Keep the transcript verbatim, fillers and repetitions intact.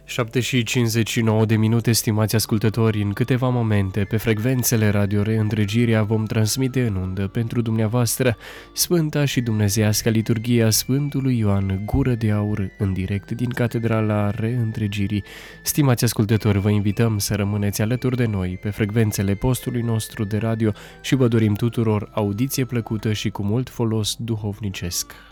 șapte și cincizeci și nouă de minute, stimați ascultători, în câteva momente, pe frecvențele Radio Reîntregirea, vom transmite în undă pentru dumneavoastră Sfânta și Dumnezeiasca Liturghia Sfântului Ioan Gură de Aur, în direct din Catedrala Reîntregirii. Stimați ascultători, vă invităm să rămâneți alături de noi pe frecvențele postului nostru de radio și vă dorim tuturor audiție plăcută și cu mult folos duhovnicesc.